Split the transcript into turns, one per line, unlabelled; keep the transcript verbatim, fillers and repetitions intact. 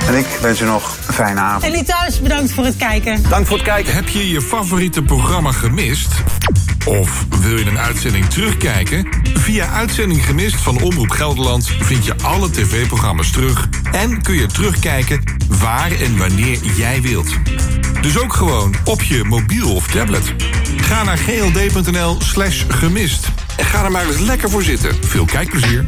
En ik wens u nog een fijne avond.
En u thuis, bedankt voor het kijken.
Dank voor het kijken.
Heb je je favoriete programma gemist? Of wil je een uitzending terugkijken? Via Uitzending Gemist van Omroep Gelderland vind je alle tv-programma's terug en kun je terugkijken waar en wanneer jij wilt. Dus ook gewoon op je mobiel of tablet. Ga naar gld.nl slash gemist en ga er maar eens lekker voor zitten. Veel kijkplezier.